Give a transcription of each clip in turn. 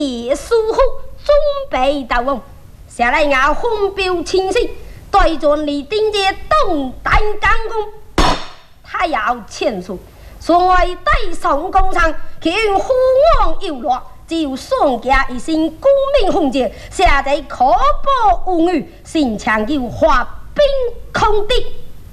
也疏忽准备大王，下来俺红标清晰，对准你顶节动弹干工，他要签署，所谓对上工厂，却用虎王有落，只有双家一心孤命红节，下在可怖无语，心强要化冰空的。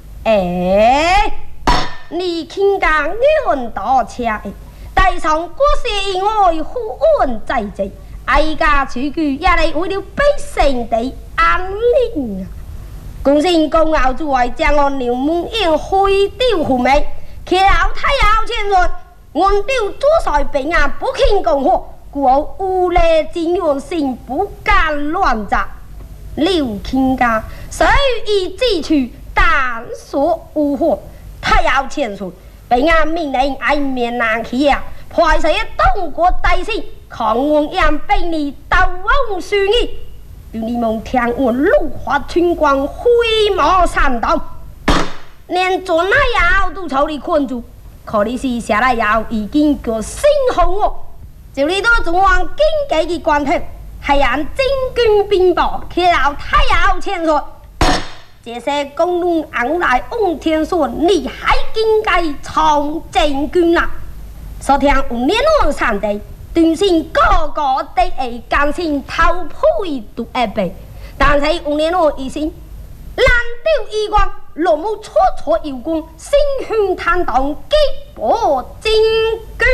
你听讲远大车的，带上国事以外，虎稳在即，哀家出句也来为了百姓的安宁啊！公信公傲之外，将我牛门宴挥掉虎尾，却要太要前说，我丢左帅兵啊，不肯共和，故我无赖金元心不敢乱杂。刘卿家虽已记取，但所无祸。他要前说，被俺命令挨面难去啊！派谁东国大姓，抗我让被你斗翁输意，让你们听我怒发春光，挥毛闪动，连做那药都朝你困住。可你是下来药已经叫心红我，就你都总往经济的关头，还让真军兵报，却要太要前说。这些公路昂来往天说，你还应该从政军啦！昨天5年往上地，短信个个都会甘心偷配读背，但是5年往一心，蓝调衣冠，落幕绰绰有功，心胸坦荡，击破真军。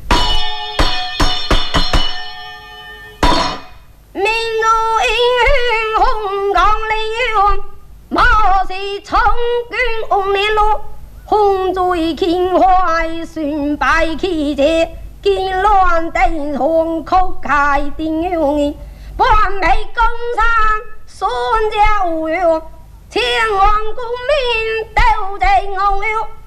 明如英雄红光里莫是从军5年路，红醉情怀算败气节，见乱地红口开定用意，半美工商孙家无用，千万公民都在我有。